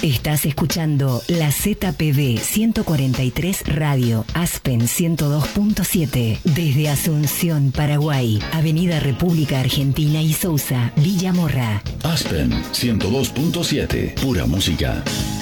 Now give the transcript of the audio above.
Estás escuchando la ZPD 143 Radio, Aspen 102.7, desde Asunción, Paraguay, Avenida República Argentina y Sousa, Villa Morra. Aspen 102.7, pura música.